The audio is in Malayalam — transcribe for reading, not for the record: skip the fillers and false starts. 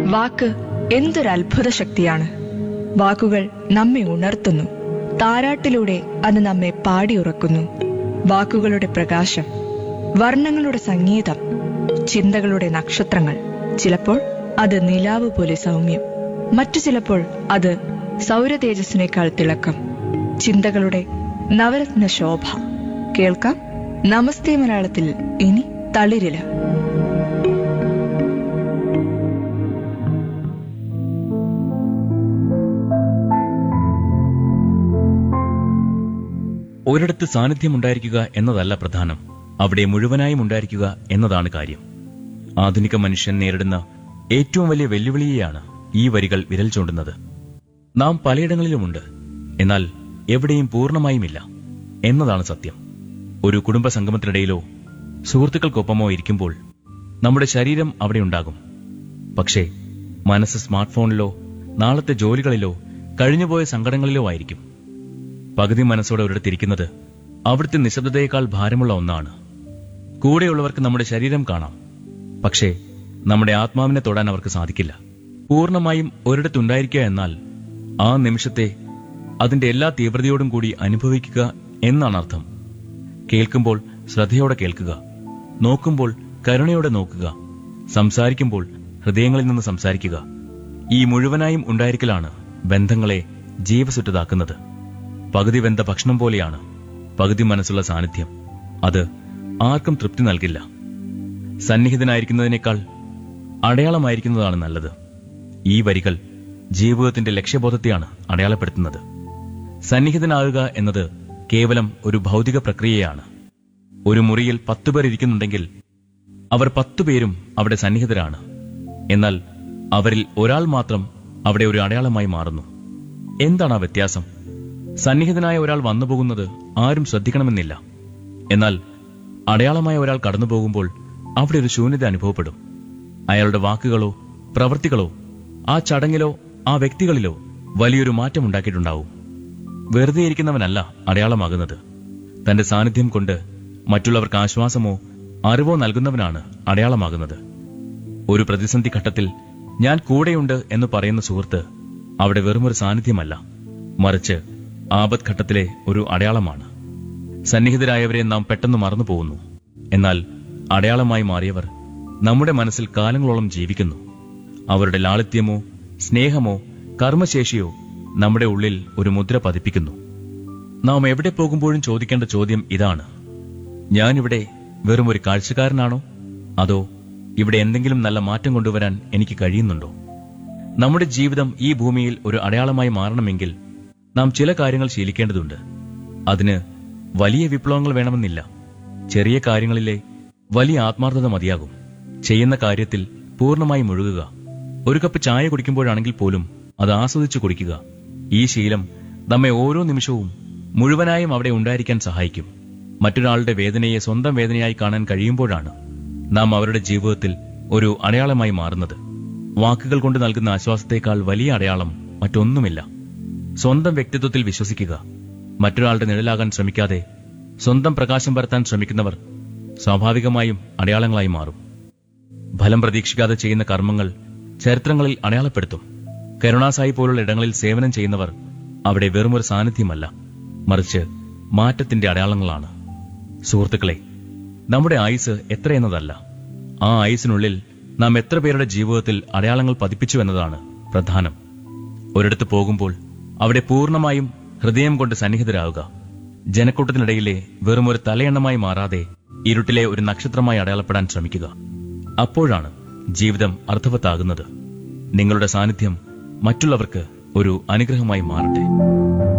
വാക്ക് എന്തൊരത്ഭുത ശക്തിയാണ്. വാക്കുകൾ നമ്മെ ഉണർത്തുന്നു. താരാട്ടിലൂടെ അത് നമ്മെ പാടിയുറക്കുന്നു. വാക്കുകളുടെ പ്രകാശം, വർണ്ണങ്ങളുടെ സംഗീതം, ചിന്തകളുടെ നക്ഷത്രങ്ങൾ. ചിലപ്പോൾ അത് നിലാവ് പോലെ സൗമ്യം, മറ്റു ചിലപ്പോൾ അത് സൗരതേജസ്സിനേക്കാൾ തിളക്കം. ചിന്തകളുടെ നവരത്ന ശോഭ. കേൾക്കാം നമസ്തേ മലയാളത്തിൽ ഇനി തളിരില. ഒരിടത്ത് സാന്നിധ്യമുണ്ടായിരിക്കുക എന്നതല്ല പ്രധാനം, അവിടെ മുഴുവനായും ഉണ്ടായിരിക്കുക എന്നതാണ് കാര്യം. ആധുനിക മനുഷ്യൻ നേരിടുന്ന ഏറ്റവും വലിയ വെല്ലുവിളിയെയാണ് ഈ വരികൾ വിരൽ ചൂണ്ടുന്നത്. നാം പലയിടങ്ങളിലുമുണ്ട്, എന്നാൽ എവിടെയും പൂർണ്ണമായുമില്ല എന്നതാണ് സത്യം. ഒരു കുടുംബ സംഗമത്തിനിടയിലോ സുഹൃത്തുക്കൾക്കൊപ്പമോ ഇരിക്കുമ്പോൾ നമ്മുടെ ശരീരം അവിടെ ഉണ്ടാകും. പക്ഷേ മനസ്സ് സ്മാർട്ട് ഫോണിലോ നാളത്തെ ജോലികളിലോ കഴിഞ്ഞുപോയ സങ്കടങ്ങളിലോ ആയിരിക്കും. പകുതി മനസ്സോടെ ഒരിടത്തിരിക്കുന്നത് അവിടുത്തെ നിശബ്ദതയേക്കാൾ ഭാരമുള്ള ഒന്നാണ്. കൂടെയുള്ളവർക്ക് നമ്മുടെ ശരീരം കാണാം, പക്ഷേ നമ്മുടെ ആത്മാവിനെ തൊടാൻ അവർക്ക് സാധിക്കില്ല. പൂർണ്ണമായും ഒരിടത്തുണ്ടായിരിക്കുക എന്നാൽ ആ നിമിഷത്തെ അതിന്റെ എല്ലാ തീവ്രതയോടും കൂടി അനുഭവിക്കുക എന്നാണ് അർത്ഥം. കേൾക്കുമ്പോൾ ശ്രദ്ധയോടെ കേൾക്കുക, നോക്കുമ്പോൾ കരുണയോടെ നോക്കുക, സംസാരിക്കുമ്പോൾ ഹൃദയങ്ങളിൽ നിന്ന് സംസാരിക്കുക. ഈ മുഴുവനായും ഉണ്ടായിരിക്കലാണ് ബന്ധങ്ങളെ ജീവസുറ്റതാക്കുന്നത്. പകുതി വെന്ത ഭക്ഷണം പോലെയാണ് പകുതി മനസ്സുള്ള സാന്നിധ്യം. അത് ആർക്കും തൃപ്തി നൽകില്ല. സന്നിഹിതനായിരിക്കുന്നതിനേക്കാൾ അടയാളമായിരിക്കുന്നതാണ് നല്ലത്. ഈ വരികൾ ജീവിതത്തിന്റെ ലക്ഷ്യബോധത്തെയാണ് അടയാളപ്പെടുത്തുന്നത്. സന്നിഹിതനാകുക എന്നത് കേവലം ഒരു ഭൗതിക പ്രക്രിയയാണ്. ഒരു മുറിയിൽ 10 പേർ ഇരിക്കുന്നുണ്ടെങ്കിൽ അവർ 10 പേരും അവിടെ സന്നിഹിതരാണ്. എന്നാൽ അവരിൽ ഒരാൾ മാത്രം അവിടെ ഒരു അടയാളമായി മാറുന്നു. എന്താണ് ആ വ്യത്യാസം? സന്നിഹിതനായ ഒരാൾ വന്നുപോകുന്നത് ആരും ശ്രദ്ധിക്കണമെന്നില്ല. എന്നാൽ അടയാളമായ ഒരാൾ കടന്നുപോകുമ്പോൾ അവിടെ ഒരു ശൂന്യത അനുഭവപ്പെടും. അയാളുടെ വാക്കുകളോ പ്രവൃത്തികളോ ആ ചടങ്ങിലോ ആ വ്യക്തികളിലോ വലിയൊരു മാറ്റം ഉണ്ടാക്കിയിട്ടുണ്ടാവും. വെറുതെ ഇരിക്കുന്നവനല്ല അടയാളമാകുന്നത്. തന്റെ സാന്നിധ്യം കൊണ്ട് മറ്റുള്ളവർക്ക് ആശ്വാസമോ അറിവോ നൽകുന്നവനാണ് അടയാളമാകുന്നത്. ഒരു പ്രതിസന്ധി ഘട്ടത്തിൽ ഞാൻ കൂടെയുണ്ട് എന്ന് പറയുന്ന സുഹൃത്ത് അവിടെ വെറുമൊരു സാന്നിധ്യമല്ല, മറിച്ച് ആപത് ഘട്ടത്തിലെ ഒരു അടയാളമാണ്. സന്നിഹിതരായവരെ നാം പെട്ടെന്ന് മറന്നു പോകുന്നു. എന്നാൽ അടയാളമായി മാറിയവർ നമ്മുടെ മനസ്സിൽ കാലങ്ങളോളം ജീവിക്കുന്നു. അവരുടെ ലാളിത്യമോ സ്നേഹമോ കർമ്മശേഷിയോ നമ്മുടെ ഉള്ളിൽ ഒരു മുദ്ര പതിപ്പിക്കുന്നു. നാം എവിടെ പോകുമ്പോഴും ചോദിക്കേണ്ട ചോദ്യം ഇതാണ്: ഞാനിവിടെ വെറും ഒരു കാഴ്ചക്കാരനാണോ, അതോ ഇവിടെ എന്തെങ്കിലും നല്ല മാറ്റം കൊണ്ടുവരാൻ എനിക്ക് കഴിയുന്നുണ്ടോ? നമ്മുടെ ജീവിതം ഈ ഭൂമിയിൽ ഒരു അടയാളമായി മാറണമെങ്കിൽ നാം ചില കാര്യങ്ങൾ ശീലിക്കേണ്ടതുണ്ട്. അതിന് വലിയ വിപ്ലവങ്ങൾ വേണമെന്നില്ല. ചെറിയ കാര്യങ്ങളിലെ വലിയ ആത്മാർത്ഥത മതിയാകും. ചെയ്യുന്ന കാര്യത്തിൽ പൂർണ്ണമായി മുഴുകുക. ഒരു കപ്പ് ചായ കുടിക്കുമ്പോഴാണെങ്കിൽ പോലും അത് ആസ്വദിച്ചു കുടിക്കുക. ഈ ശീലം നമ്മെ ഓരോ നിമിഷവും മുഴുവനായും അവിടെ ഉണ്ടായിരിക്കാൻ സഹായിക്കും. മറ്റൊരാളുടെ വേദനയെ സ്വന്തം വേദനയായി കാണാൻ കഴിയുമ്പോഴാണ് നാം അവരുടെ ജീവിതത്തിൽ ഒരു അടയാളമായി മാറുന്നത്. വാക്കുകൾ കൊണ്ട് നൽകുന്ന ആശ്വാസത്തേക്കാൾ വലിയ അടയാളം മറ്റൊന്നുമില്ല. സ്വന്തം വ്യക്തിത്വത്തിൽ വിശ്വസിക്കുക. മറ്റൊരാളുടെ നിഴലാകാൻ ശ്രമിക്കാതെ സ്വന്തം പ്രകാശം പരത്താൻ ശ്രമിക്കുന്നവർ സ്വാഭാവികമായും അടയാളങ്ങളായി മാറും. ഫലം പ്രതീക്ഷിക്കാതെ ചെയ്യുന്ന കർമ്മങ്ങൾ ചരിത്രങ്ങളിൽ അടയാളപ്പെടുത്തും. കരുണാസായി പോലുള്ള ഇടങ്ങളിൽ സേവനം ചെയ്യുന്നവർ അവിടെ വെറുമൊരു സാന്നിധ്യമല്ല, മറിച്ച് മാറ്റത്തിന്റെ അടയാളങ്ങളാണ്. സുഹൃത്തുക്കളെ, നമ്മുടെ ആയുസ് എത്രയെന്നതല്ല, ആ ആയുസിനുള്ളിൽ നാം എത്ര പേരുടെ ജീവിതത്തിൽ അടയാളങ്ങൾ പതിപ്പിച്ചു എന്നതാണ് പ്രധാനം. ഒരിടത്ത് പോകുമ്പോൾ അവിടെ പൂർണ്ണമായും ഹൃദയം കൊണ്ട് സന്നിഹിതരാകുക. ജനക്കൂട്ടത്തിനിടയിലെ വെറുമൊരു തലയെണ്ണമായി മാറാതെ ഇരുട്ടിലെ ഒരു നക്ഷത്രമായി അടയാളപ്പെടാൻ ശ്രമിക്കുക. അപ്പോഴാണ് ജീവിതം അർത്ഥവത്താകുന്നത്. നിങ്ങളുടെ സാന്നിധ്യം മറ്റുള്ളവർക്ക് ഒരു അനുഗ്രഹമായി മാറട്ടെ.